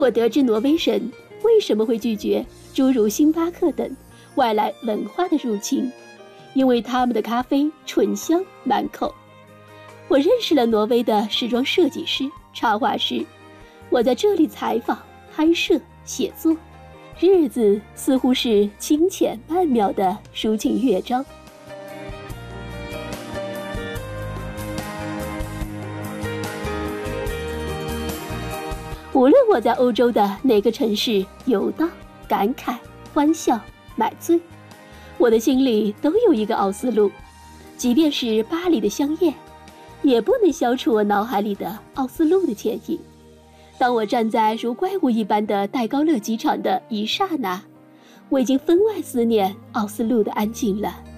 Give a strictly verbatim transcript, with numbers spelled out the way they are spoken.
我得知挪威人为什么会拒绝诸如星巴克等外来文化的入侵，因为他们的咖啡醇香满口。我认识了挪威的时装设计师、插画师，我在这里采访、拍摄、写作，日子似乎是清浅曼妙的抒情乐章。无论我在欧洲的哪个城市游荡、感慨、欢笑、买醉，我的心里都有一个奥斯陆，即便是巴黎的香艳，也不能消除我脑海里的奥斯陆的剪影。当我站在如怪物一般的戴高乐机场的一刹那，我已经分外思念奥斯陆的安静了。